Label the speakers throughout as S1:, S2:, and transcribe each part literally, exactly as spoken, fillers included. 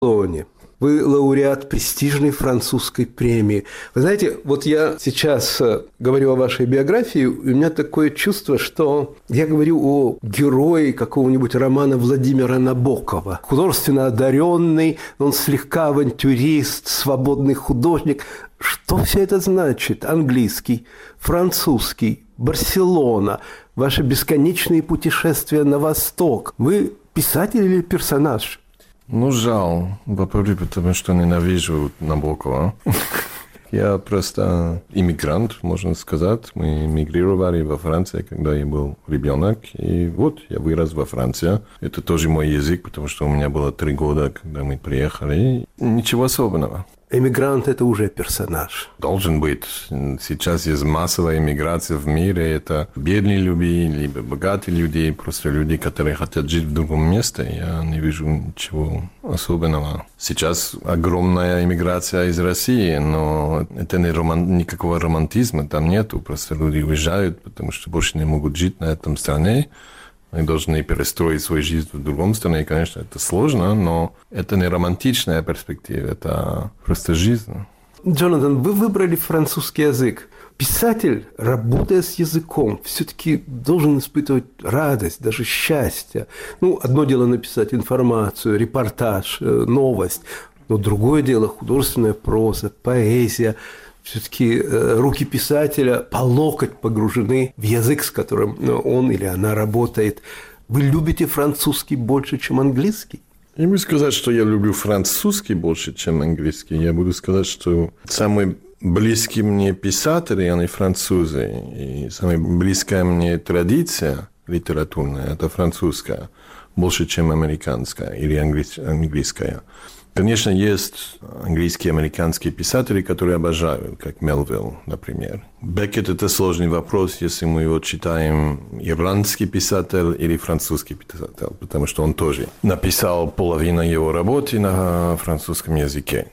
S1: Барселоне. Вы лауреат престижной французской премии. Вы знаете, вот я сейчас говорю о вашей биографии, и у меня такое чувство, что я говорю о герое какого-нибудь романа Владимира Набокова. Художественно одаренный, он слегка авантюрист, свободный художник. Что все это значит? Английский, французский, Барселона, ваши бесконечные путешествия на восток. Вы писатель или персонаж?
S2: Ну, жал, во-первых, потому что ненавижу Набокова. Я просто иммигрант, можно сказать. Мы эмигрировали во Францию, когда я был ребенок. И вот я вырос во Франции. Это тоже мой язык, потому что у меня было три года, когда мы приехали. Ничего особенного.
S1: Эмигрант – это уже персонаж.
S2: Должен быть. Сейчас есть массовая эмиграция в мире. Это бедные люди, либо богатые люди, просто люди, которые хотят жить в другом месте. Я не вижу ничего особенного. Сейчас огромная эмиграция из России, но это не роман... никакого романтизма там нету. Просто люди уезжают, потому что больше не могут жить на этом стране. Они должны перестроить свою жизнь в другом стране. И, конечно, это сложно, но это не романтичная перспектива, это просто жизнь.
S1: Джонатан, вы выбрали французский язык. Писатель, работая с языком, все-таки должен испытывать радость, даже счастье. Ну, одно дело написать информацию, репортаж, новость, но другое дело художественная проза, поэзия. Все-таки руки писателя по локоть погружены в язык, с которым он или она работает. Вы любите французский больше, чем английский?
S2: Я буду сказать, что я люблю французский больше, чем английский. Я буду сказать, что самые близкие мне писатели, они французы. И самая близкая мне традиция литературная – это французская, больше, чем американская или английская. Конечно, есть английские и американские писатели, которые обожаю, как Мелвилл, например. Беккет – это сложный вопрос, если мы его читаем ирландский писатель или французский писатель, потому что он тоже написал половину его работы на французском языке.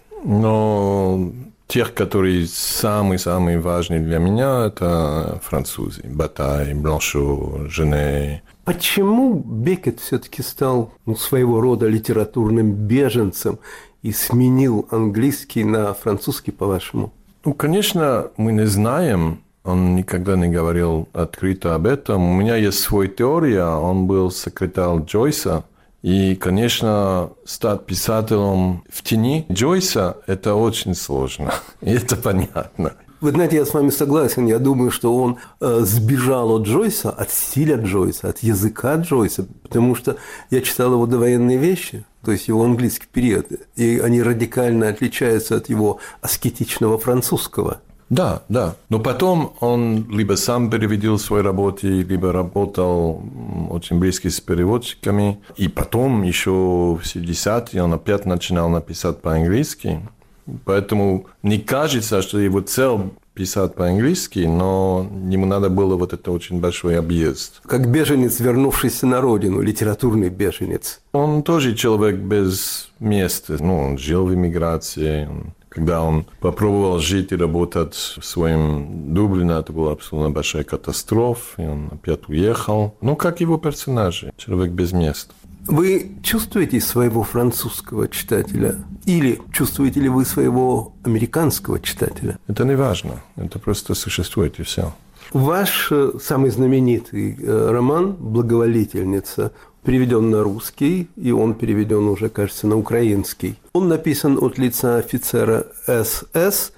S2: Но тех, которые самые-самые важные для меня, это французы. Батай, Бланшо, Жене.
S1: Почему Беккет все-таки стал ну, своего рода литературным беженцем и сменил английский на французский, по-вашему?
S2: Ну, конечно, мы не знаем. Он никогда не говорил открыто об этом. У меня есть своя теория. Он был секретарь Джойса. И, конечно, стать писателем в тени Джойса – это очень сложно. И это понятно.
S1: Вы знаете, я с вами согласен. Я думаю, что он э, сбежал от Джойса, от стиля Джойса, от языка Джойса, потому что я читал его довоенные вещи, то есть его английский период, и они радикально отличаются от его аскетичного французского.
S2: Да, да. Но потом он либо сам переводил свои работы, либо работал очень близко с переводчиками. И потом еще в семидесятые он опять начинал написать по-английски. Поэтому не кажется, что его цель писать по-английски, но ему надо было вот это очень большой объезд.
S1: Как беженец, вернувшийся на родину, литературный беженец.
S2: Он тоже человек без места. Ну, он жил в эмиграции. Когда он попробовал жить и работать в своем Дублине, это была абсолютно большая катастрофа, и он опять уехал. Ну, как его персонажи, человек без места.
S1: Вы чувствуете своего французского читателя? Или чувствуете ли вы своего американского читателя?
S2: Это не важно. Это просто существует, и все.
S1: Ваш самый знаменитый роман «Благоволительница» переведен на русский, и он переведен уже, кажется, на украинский. Он написан от лица офицера эс эс,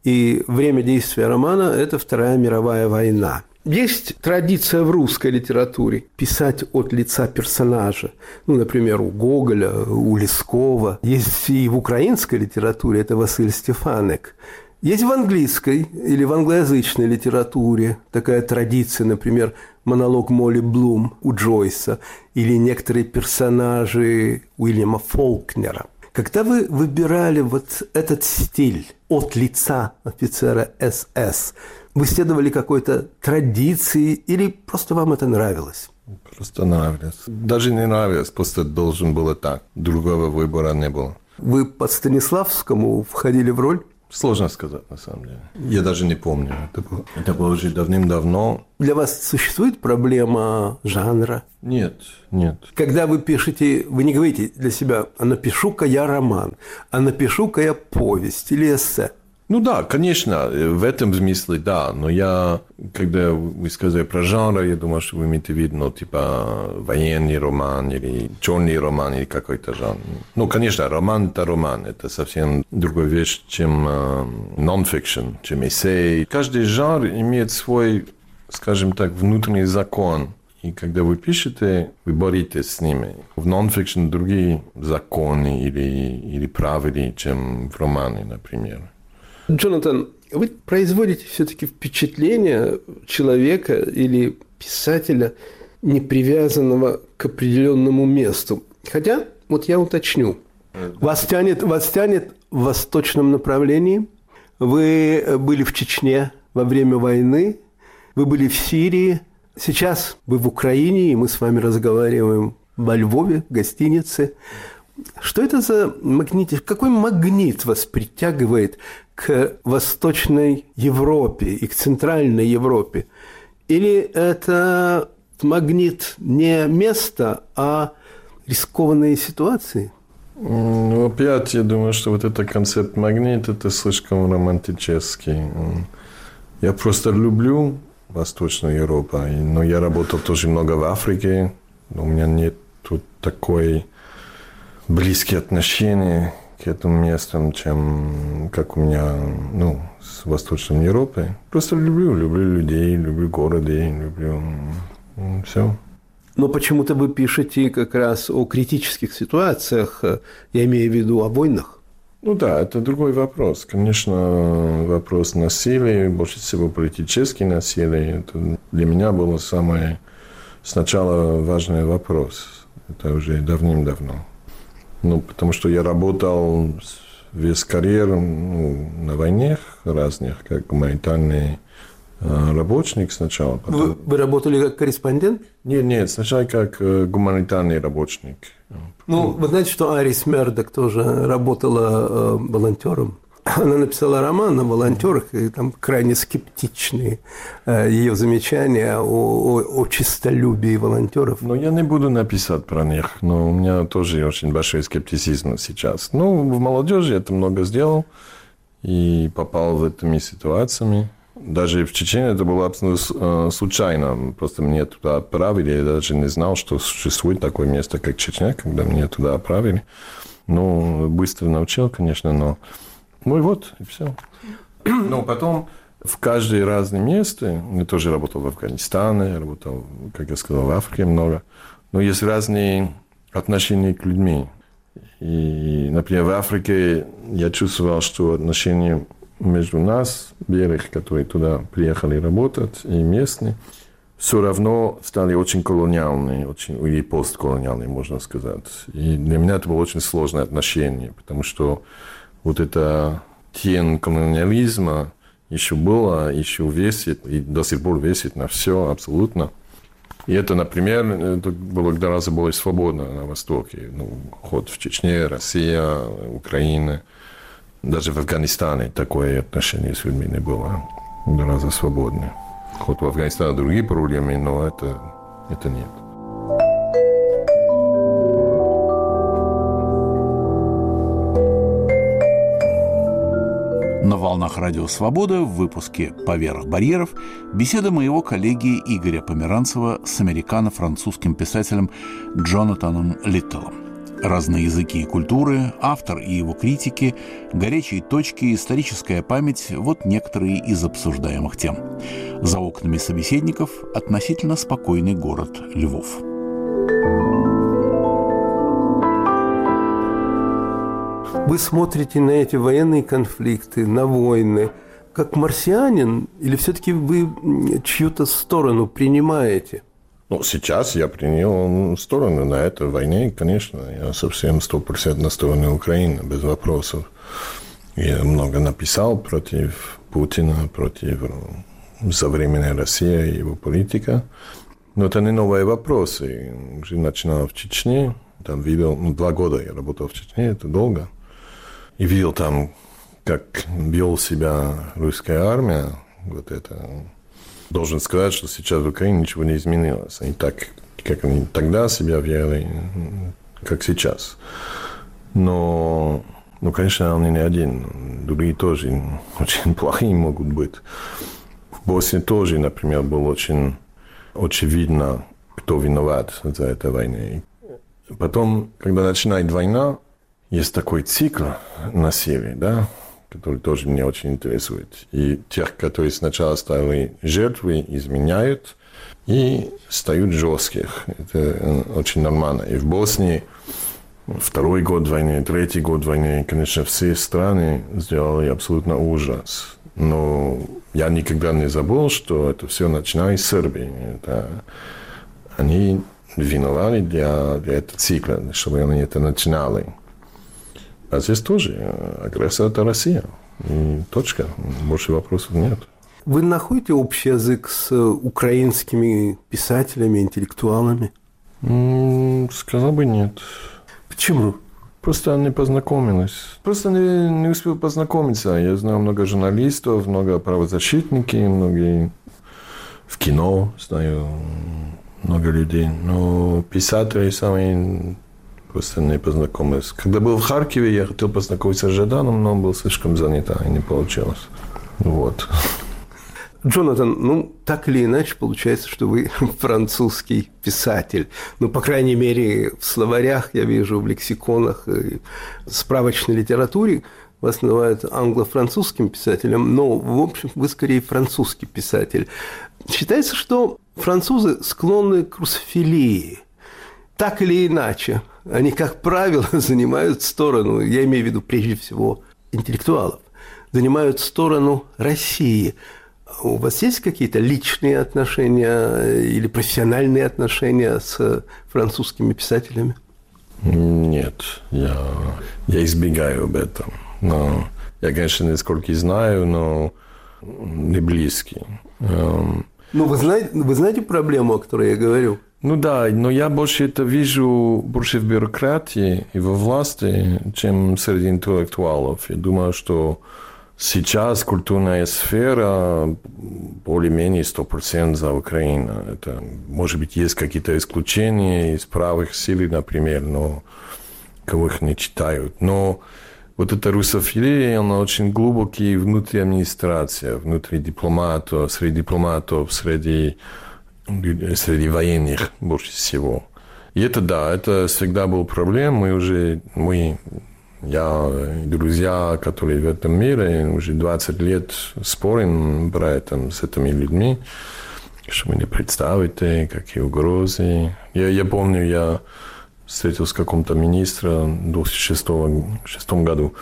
S1: и время действия романа – это Вторая мировая война. Есть традиция в русской литературе писать от лица персонажа. Ну, например, у Гоголя, у Лескова. Есть и в украинской литературе, это Василь Стефанек. Есть в английской или в англоязычной литературе такая традиция, например, монолог Молли Блум у Джойса или некоторые персонажи Уильяма Фолкнера. Когда вы выбирали вот этот стиль от лица офицера эс эс, вы следовали какой-то традиции или просто вам это нравилось?
S2: Просто нравилось. Даже не нравилось, просто должен было так. Другого выбора не было.
S1: Вы по Станиславскому входили в роль?
S2: Сложно сказать, на самом деле. Я даже не помню. Это было, это было уже давным-давно.
S1: Для вас существует проблема жанра?
S2: Нет, нет.
S1: Когда вы пишете, вы не говорите для себя, а напишу-ка я роман, а напишу-ка я повесть или эссе.
S2: Ну да, конечно, в этом смысле да, но я, когда вы сказали про жанр, я думаю, что вы имеете в виду, ну, типа, военный роман или черный роман или какой-то жанр. Ну, конечно, роман – это роман, это совсем другая вещь, чем non-fiction, чем эссе. Каждый жанр имеет свой, скажем так, внутренний закон. И когда вы пишете, вы боретесь с ними. В non-fiction другие законы или, или правила, чем в романе, например.
S1: Джонатан, вы производите все-таки впечатление человека или писателя, не привязанного к определенному месту. Хотя, вот я уточню, вас тянет, вас тянет в восточном направлении. Вы были в Чечне во время войны, вы были в Сирии. Сейчас вы в Украине, и мы с вами разговариваем во Львове, в гостинице. Что это за магнит? Какой магнит вас притягивает к Восточной Европе и к Центральной Европе? Или это магнит не места, а рискованные ситуации?
S2: Ну, опять, я думаю, что вот этот концепт магнит – это слишком романтический. Я просто люблю Восточную Европу, но я работал тоже много в Африке, но у меня нет тут такой близкие отношения к этим местам, чем как у меня, ну, с Восточной Европой. Просто люблю, люблю людей, люблю города, люблю все.
S1: Но почему-то вы пишете как раз о критических ситуациях, я имею в виду о войнах.
S2: Ну да, это другой вопрос. Конечно, вопрос насилия, больше всего политическое насилие. Это для меня был самый сначала важный вопрос. Это уже давным-давно. Ну, потому что я работал весь карьеру ну, на войнах разных, как гуманитарный э, работник сначала. Потом...
S1: Вы, вы работали как корреспондент?
S2: Нет, нет, сначала как э, гуманитарный работник.
S1: Ну, вы знаете, что Арис Мердок тоже работала э, волонтером. Она написала роман о волонтерах, и там крайне скептичные э, ее замечания о, о, о честолюбии волонтеров.
S2: Но я не буду написать про них, но у меня тоже очень большой скептицизм сейчас. Ну, в молодежи я это много сделал и попал в этими ситуациями. Даже в Чечне это было абсолютно случайно. Просто меня туда отправили. Я даже не знал, что существует такое место, как Чечня, когда меня туда отправили. Ну, быстро научил, конечно, но... Ну и вот, и все. Но потом в каждое разное место, я тоже работал в Афганистане, работал, как я сказал, в Африке много, но есть разные отношения к людьми. И, например, в Африке я чувствовал, что отношения между нас, белых, которые туда приехали работать, и местные, все равно стали очень колониальные, очень, или постколониальные, можно сказать. И для меня это было очень сложное отношение, потому что вот эта тень колониализма еще была, еще весит, и до сих пор весит на все абсолютно. И это, например, это было гораздо более свободно на Востоке. Ну, ход в Чечне, Россия, Украина. Даже в Афганистане такое отношение с людьми не было. Гораздо свободнее. Ход в Афганистане другие проблемы, но это, это нет.
S3: На волнах Радио Свобода в выпуске «Поверх барьеров» беседа моего коллеги Игоря Померанцева с американо-французским писателем Джонатаном Литтелом. Разные языки и культуры, автор и его критики, горячие точки, историческая память – вот некоторые из обсуждаемых тем. За окнами собеседников относительно спокойный город Львов.
S1: Вы смотрите на эти военные конфликты, на войны, как марсианин, или все-таки вы чью-то сторону принимаете?
S2: Ну, сейчас я принял сторону на этой войне, конечно. Я совсем сто процентов на стороне Украины, без вопросов. Я много написал против Путина, против современной России и его политика. Но это не новые вопросы. Уже начинал в Чечне, там видел, ну, два года я работал в Чечне, это долго. И видел там, как вел себя русская армия, вот это, должен сказать, что сейчас в Украине ничего не изменилось. Они так, как они тогда себя вели, как сейчас. Но, ну, конечно, он не один. Другие тоже очень плохие могут быть. В Боснии тоже, например, было очень очевидно, кто виноват за эту войну. Потом, когда начинает война, есть такой цикл насилия, да, который тоже меня очень интересует. И тех, которые сначала стали жертвой, изменяют и стают жестких. Это очень нормально. И в Боснии второй год войны, третий год войны, конечно, все страны сделали абсолютно ужас. Но я никогда не забыл, что это все начиналось с Сербии. Это... Они виноваты для, для этого цикла, чтобы они это начинали. А здесь тоже агрессия – это Россия. И точка. Больше вопросов нет.
S1: Вы находите общий язык с украинскими писателями, интеллектуалами?
S2: М-м, сказал бы нет.
S1: Почему?
S2: Просто не познакомились. Просто не, не успел познакомиться. Я знаю много журналистов, много правозащитников, многие в кино знаю много людей. Но писатели сами просто не познакомились. Когда был в Харькове, я хотел познакомиться с Жаданом, но он был слишком занят, и не получилось. Вот.
S1: Джонатан, ну, так или иначе, получается, что вы французский писатель. Ну, по крайней мере, в словарях, я вижу, в лексиконах, и в справочной литературе вас называют англо-французским писателем, но, в общем, вы скорее французский писатель. Считается, что французы склонны к русофилии. Так или иначе, они, как правило, занимают сторону, я имею в виду прежде всего интеллектуалов, занимают сторону России. У вас есть какие-то личные отношения или профессиональные отношения с французскими писателями?
S2: Нет, я, я избегаю об этом. Но я, конечно, несколько знаю, но не близкий.
S1: Ну, вы знаете, вы знаете проблему, о которой я говорю?
S2: Ну да, но я больше это вижу больше в бюрократии и во власти, чем среди интеллектуалов. Я думаю, что сейчас культурная сфера более-менее сто процентов за Украину. Это, может быть, есть какие-то исключения из правых сил, например, но кого их не читают. Но вот эта русофилия, она очень глубокая внутри администрации, внутри дипломатов, среди дипломатов, среди, среди военных больше всего. И это, да, это всегда была проблема. Мы уже, мы, я и друзья, которые в этом мире, уже двадцать лет спорим про это с этими людьми, что вы не представите, какие угрозы. Я, я помню, я встретился с каким-то министром в две тысячи шестом году,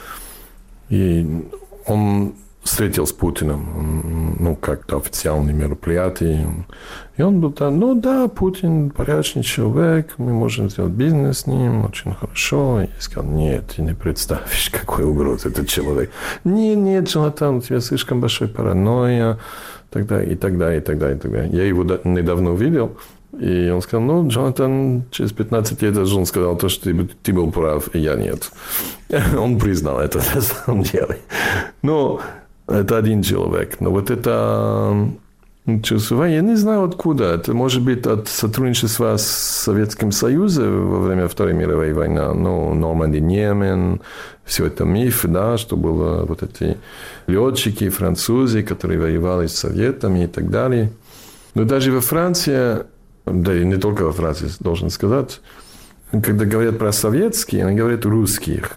S2: и он встретил с Путиным, ну, как-то официальное мероприятие. И он был там, ну да, Путин порядочный человек, мы можем сделать бизнес с ним, очень хорошо. И я сказал, нет, ты не представишь, какой угроза этот человек. Нет, нет, Джонатан, у тебя слишком большой паранойя, тогда и тогда, и тогда, и тогда. Я его недавно увидел, и он сказал, ну, Джонатан, через пятнадцать лет он сказал то, что ты, ты был прав, и я нет. Он признал это на самом деле. Но это один человек. Но вот это чувство, я не знаю откуда. Это может быть от сотрудничества с Советским Союзом во время Второй мировой войны. Ну, Норманди Немен, все это миф, да, что было вот эти летчики, французы, которые воевали с Советами и так далее. Но даже во Франции, да и не только во Франции, должен сказать, когда говорят про советские, они говорят русских.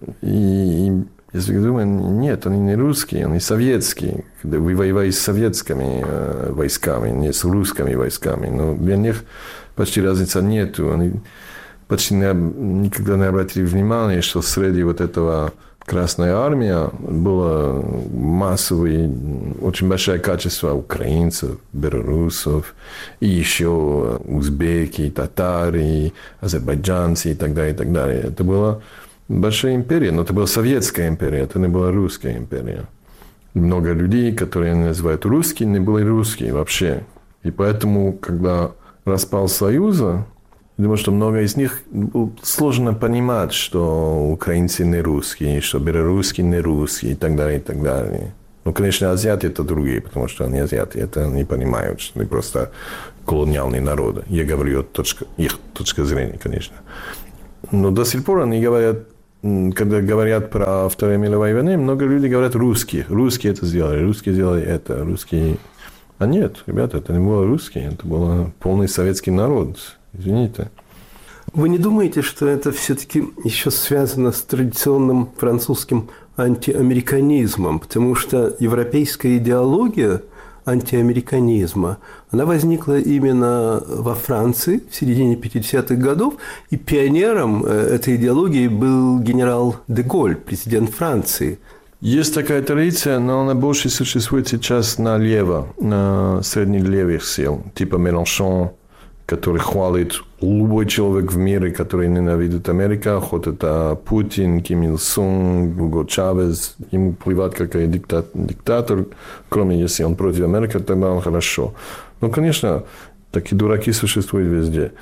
S2: И если думаю, нет, они не русские, они советские. Когда вы воевали с советскими э, войсками, не с русскими войсками. Но для них почти разницы нету. Они почти не, никогда не обратили внимания, что среди вот этого Красной Армии было массовое, очень большое качество украинцев, белорусов, и еще узбеки, татары, азербайджанцы и так далее, и так далее. Это была большая империя, но это была советская империя, это не была русская империя. Много людей, которые они называют русские, не были русские вообще. И поэтому, когда распал Союз, Думаю, что много из них сложно понимать, что украинцы не русские, что белорусские не русские и так далее, и так далее. Ну, конечно, азиаты – это другие, потому что они азиаты, это не понимают, что они просто колониальные народы. Я говорю от точки, их точки зрения, конечно. Но до сих пор они говорят, когда говорят про Вторую мировую войну, много людей говорят русские. Русские это сделали, русские сделали это, русские... А нет, ребята, это не было русские, это был полный советский народ. Извините.
S1: Вы не думаете, что это все-таки еще связано с традиционным французским антиамериканизмом? Потому что европейская идеология антиамериканизма, она возникла именно во Франции в середине пятидесятых годов, и пионером этой идеологии был генерал де Голль, президент Франции.
S2: Есть такая традиция, но она больше существует сейчас налево, на среднелевых сил, типа Mélenchon, который хвалит любой человек в мире, который ненавидит Америку, хоть это Путин, Ким Ир Сун, Гуго Чавес, ему плевать, какой диктатор, кроме если он против Америки, тогда он хорошо. Ну, конечно, такие дураки существуют везде.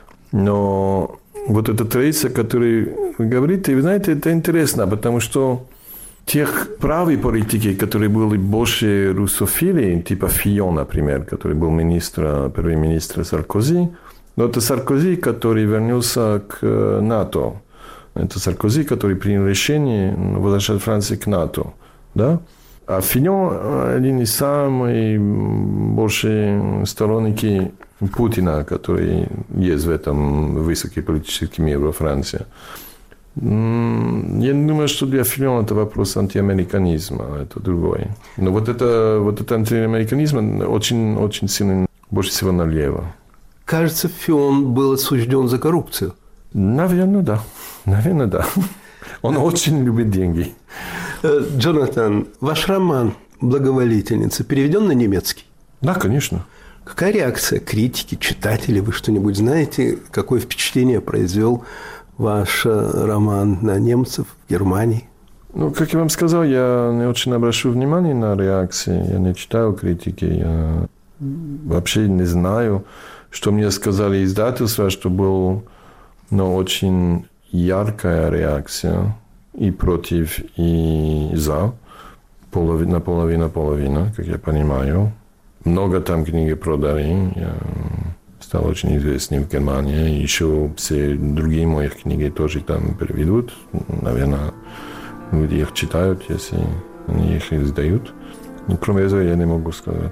S2: Но вот эта традиция, о которой вы говорите, вы знаете, это интересно, потому что тех правых политиков, которые были больше русофили, типа Фион, например, который был министр, первый министр Саркози, но это Саркози, который вернулся к НАТО. Это Саркози, который принял решение возвращать Францию к НАТО. Да? А Фион один из самых больших сторонников Путина, который есть в этом высокий политический мир во Франции. Я не думаю, что для Фиона это вопрос антиамериканизма, это другое. Но вот это, вот это антиамериканизм очень, очень сильно, больше всего налево.
S1: Кажется, Фион был осужден за коррупцию.
S2: Наверное, да. Наверное, да. Он очень любит деньги.
S1: Джонатан, ваш роман «Благоволительница» переведен на немецкий?
S2: Да, конечно.
S1: Какая реакция критики, читателей? Вы что-нибудь знаете? Какое впечатление произвел ваш роман на немцев в Германии?
S2: Ну, как я вам сказал, я не очень обращу внимание на реакции. Я не читаю критики. Я вообще не знаю, что мне сказали издательства, что была ну, очень яркая реакция и против, и за. Половина, половина, половина, как я понимаю. Много там книги продали. Я стал очень известным в Германии. Еще все другие мои книги тоже там переведут. Наверное, люди их читают, если они их издают. Но кроме этого я не могу сказать.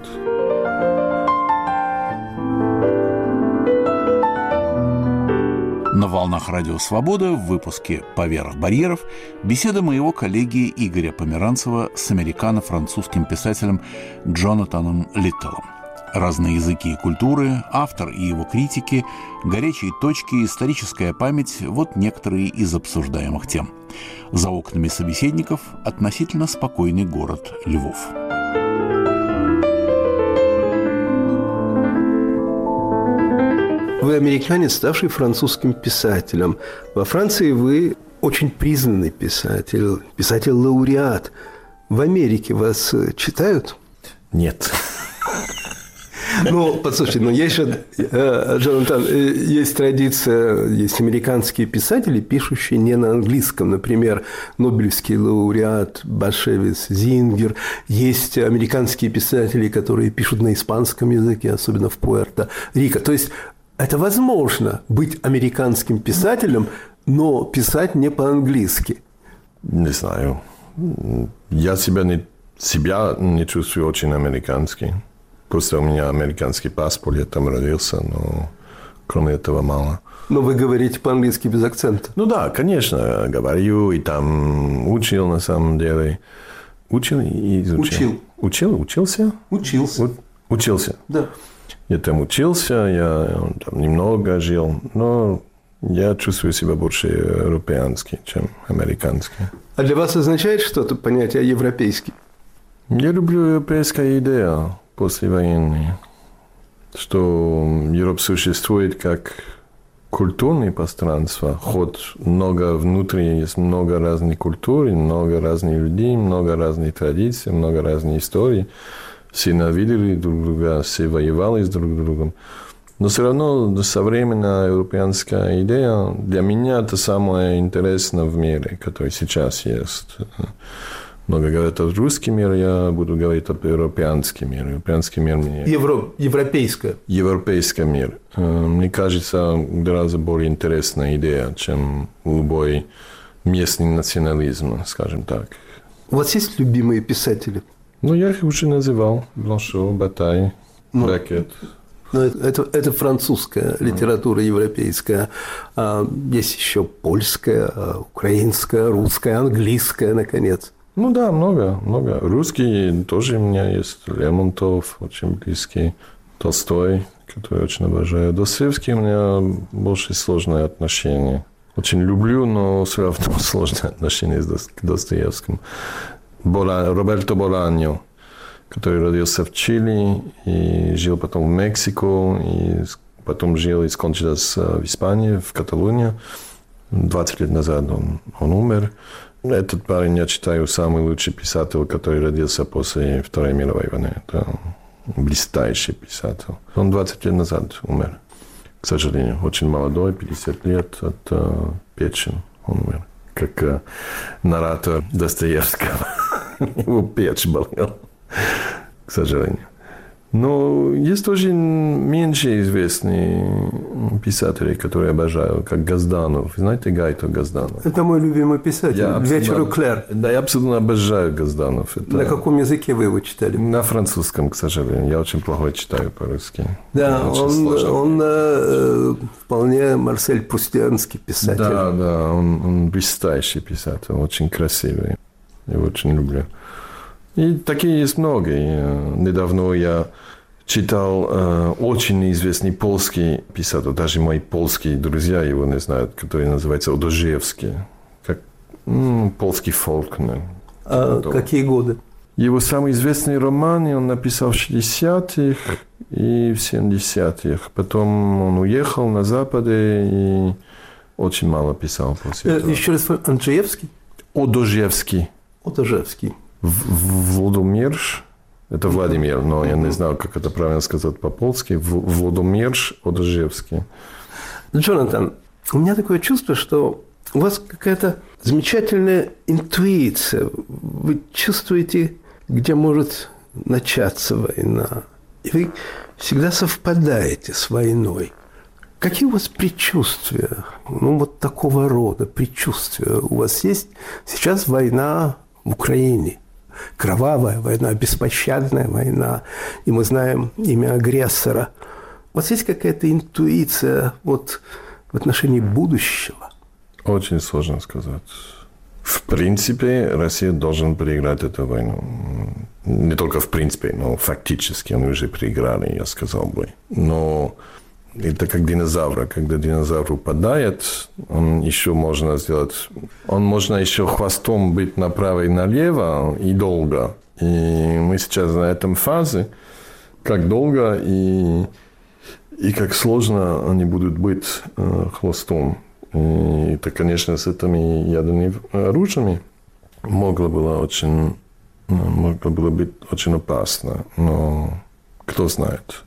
S3: На волнах Радио Свобода в выпуске «Поверх барьеров» беседа моего коллеги Игоря Померанцева с американо-французским писателем Джонатаном Литтелом. Разные языки и культуры, автор и его критики, горячие точки, историческая память – вот некоторые из обсуждаемых тем. За окнами собеседников относительно спокойный город Львов.
S1: Вы американец, ставший французским писателем. Во Франции вы очень признанный писатель, писатель-лауреат. В Америке вас читают?
S2: Нет.
S1: Ну, послушайте, ну, есть же, Джонатан, есть традиция, есть американские писатели, пишущие не на английском. Например, нобелевский лауреат Башевис Зингер. Есть американские писатели, которые пишут на испанском языке, особенно в Пуэрто-Рико. То есть это возможно быть американским писателем, но писать не по-английски.
S2: Не знаю. Я себя не, себя не чувствую очень американским. Просто у меня американский паспорт, я там родился, но кроме этого мало.
S1: Но вы говорите по-английски без акцента.
S2: Ну да, конечно, говорю, и там учил на самом деле. Учил и изучил.
S1: Учил.
S2: Учил? Учился?
S1: Учился.
S2: У, учился.
S1: Да.
S2: Я там учился, я там немного жил, но я чувствую себя больше европеанский, чем американский.
S1: А для вас означает что-то понятие европейский?
S2: Я люблю европейская идея после войны, что Европа существует как культурное пространство, хоть много внутри, есть много разных культур, много разных людей, много разных традиций, много разных историй. Все ненавидели друг друга, все воевали с друг другом. Но все равно современная европейская идея для меня это самое интересное в мире, который сейчас есть. Много говорят о русском мире, я буду говорить о европейском мире. Европейский мир мне...
S1: Евро... Европейское.
S2: Европейский мир. Мне кажется, гораздо более интересная идея, чем любой местный национализм, скажем так.
S1: У вас есть любимые писатели?
S2: Ну, я их уже называл. Бланшо, Батай, ну, Бракет.
S1: Ну, это, это французская литература, европейская. А есть еще польская, украинская, русская, английская, наконец.
S2: Ну да, много, много. Русский тоже у меня есть. Лермонтов, очень близкий. Толстой, который очень обожаю. Достоевский у меня больше сложные отношения. Очень люблю, но все равно сложные отношения к Достоевскому. Бола, Роберто Боланьо, который родился в Чили и жил потом в Мексику, и потом жил и скончался в Испании, в Каталонии. двадцать лет назад он, он умер. Этот парень, я считаю, самый лучший писатель, который родился после Второй мировой войны. Это блистающий писатель. Он двадцать лет назад умер, к сожалению. Очень молодой, пятьдесят лет, от uh, печени он умер. Как uh, наратор Достоевского. Его печь болела, к сожалению. Но есть тоже меньше известные писатели, которые обожаю, как Газданов. Знаете Гайто Газданов?
S1: Это мой любимый писатель.
S2: Я
S1: «Вечер Клэр».
S2: Да, я абсолютно обожаю Газданов. Это...
S1: На каком языке вы его читали?
S2: На французском, к сожалению. Я очень плохо читаю по-русски.
S1: Да, он, он э, вполне Марсель Прустианский писатель.
S2: Да, да, он, он блестящий писатель, очень красивый. Я его очень люблю. И такие есть много. И недавно я читал э, очень известный польский писатель, даже мои польские друзья его не знают, который называется Одожевский. Как м, польский фолкнер.
S1: А какие годы?
S2: Его самый известный роман он написал в шестидесятых и в семидесятых. Потом он уехал на Западе и очень мало писал после этого.
S1: Еще раз, Анджеевский?
S2: Одожевский.
S1: Одожевский.
S2: Владимирш, это Владимир, но я не знаю, как это правильно сказать по-польски. Владимирш Одожевский.
S1: Джонатан, у меня такое чувство, что у вас какая-то замечательная интуиция. Вы чувствуете, где может начаться война. И вы всегда совпадаете с войной. Какие у вас предчувствия? Ну, вот такого рода предчувствия у вас есть? Сейчас война в Украине. Кровавая война, беспощадная война. И мы знаем имя агрессора. У вас есть какая-то интуиция вот, в отношении будущего?
S2: Очень сложно сказать. В принципе, Россия должна проиграть эту войну. Не только в принципе, но фактически. Они уже проиграли, я сказал бы. Но это как динозавр. Когда динозавр упадает, он еще можно сделать... Он можно еще хвостом быть направо и налево, и долго. И мы сейчас на этом фазе, как долго и, и как сложно они будут быть э, хвостом. И это, конечно, с этими ядерными оружиями могло было очень... могло было быть очень опасно. Но кто знает.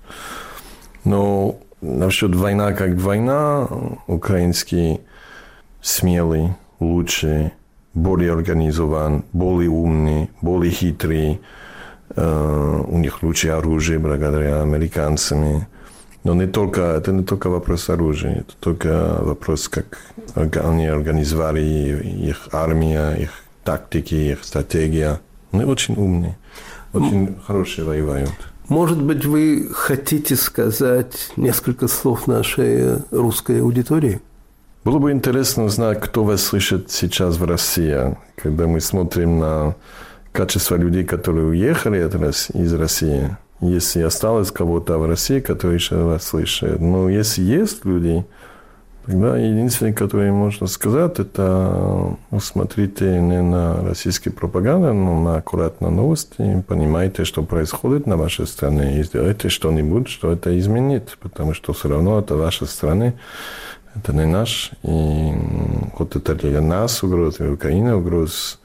S2: Но насчет война как война, украинский смелый, лучший, более организован, более умный, более хитрый. Э, у них лучшее оружие благодаря американцам. Но не только, это не только вопрос оружия, это только вопрос, как они организовали их армия, их тактики, их стратегия. Они очень умные, очень хорошие воевают.
S1: Может быть, вы хотите сказать несколько слов нашей русской аудитории?
S2: Было бы интересно узнать, кто вас слышит сейчас в России, когда мы смотрим на качество людей, которые уехали из России. Если осталось кого-то в России, который еще вас слышит. Но если есть люди, тогда единственное, которое можно сказать, это смотрите не на российские пропаганды, но на аккуратно новости, понимаете, что происходит на вашей стране, и сделайте что-нибудь, что это изменит, потому что все равно это ваша страна, это не наш, и вот это для нас угроза, для Украины угроза.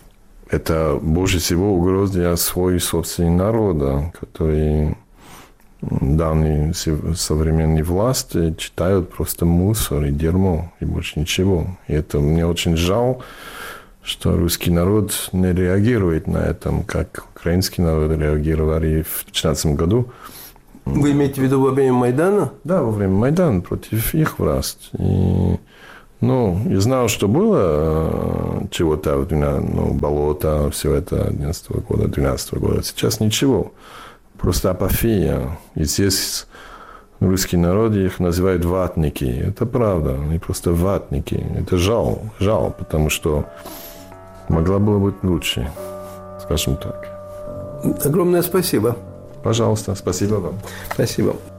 S2: Это больше всего угроза для своего собственного народа, который данные современные власти читают просто мусор и дерьмо, и больше ничего. И это мне очень жаль, что русский народ не реагирует на это, как украинский народ реагировали в две тысячи пятнадцатом году.
S1: Вы имеете в виду во время Майдана?
S2: Да, во время Майдана против их власти. И, ну, я знал, что было чего-то, ну, болото, все это одиннадцатого года, двенадцатого года. Сейчас ничего. Просто апофия. И здесь русский народ их называют ватники. Это правда. Они просто ватники. Это жал. Жал, потому что могла было быть лучше. Скажем так.
S1: Огромное спасибо.
S2: Пожалуйста. Спасибо вам.
S1: Спасибо.